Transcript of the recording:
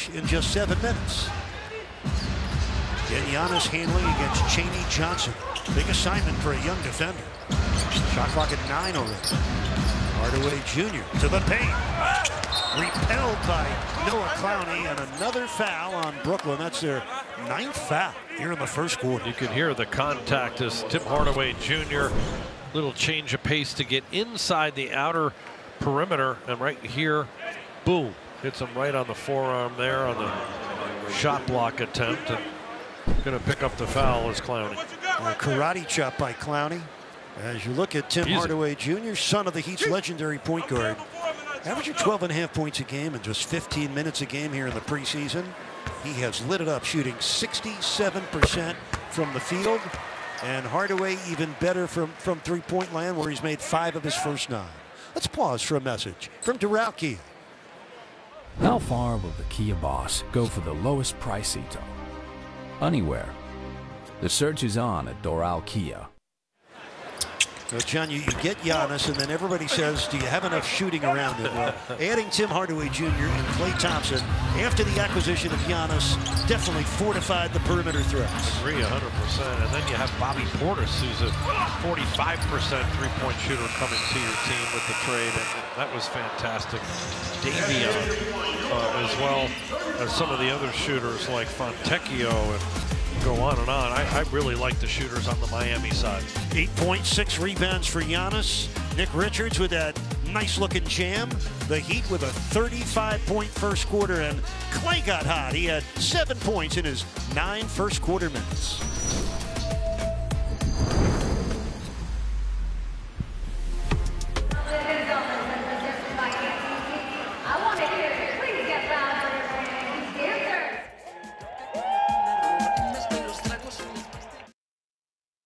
each in just 7 minutes. Again, Giannis handling against Chaney Johnson. Big assignment for a young defender. Shot clock at 9 already. Hardaway Jr. to the paint. Repelled by Noah Clowney, and another foul on Brooklyn. That's their 9th foul here in the first quarter. You can hear the contact as Tim Hardaway Jr. Little change of pace to get inside the outer perimeter, and right here, boom, hits him right on the forearm there on the shot block attempt, and going to pick up the foul is Clowney. A karate chop by Clowney. As you look at Tim Hardaway Jr., son of the Heat's legendary point guard, averaging 12.5 points a game in just 15 minutes a game here in the preseason. He has lit it up, shooting 67% from the field, and Hardaway even better from three-point land, where he's made 5 of his first 9. Let's pause for a message from Doral Kia. How far will the Kia Boss go for the lowest pricito? Anywhere. The search is on at Doral Kia. Well, John, you get Giannis, and then everybody says, do you have enough shooting around him? Well, adding Tim Hardaway Jr. and Klay Thompson after the acquisition of Giannis definitely fortified the perimeter threats. Agree 100%. And then you have Bobby Portis, who's a 45% three-point shooter coming to your team with the trade, and that was fantastic. Davion, as well as some of the other shooters like Fontecchio, and go on and on. I really like the shooters on the Miami side. 8.6 rebounds for Giannis. Nick Richards with that nice-looking jam. The Heat with a 35-point first quarter, and Klay got hot. He had 7 points in his 9 first quarter minutes.